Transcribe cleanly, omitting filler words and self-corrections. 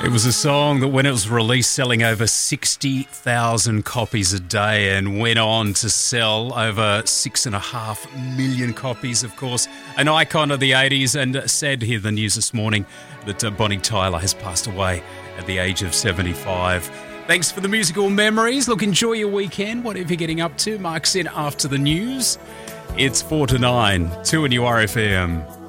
It was a song that when it was released selling over 60,000 copies a day and went on to sell over 6.5 million copies, of course. An icon of the 80s, and said here the news this morning that Bonnie Tyler has passed away at the age of 75. Thanks for the musical memories. Look, enjoy your weekend, whatever you're getting up to. Mark's in after the news. It's 4 to 9, 2 and URFM.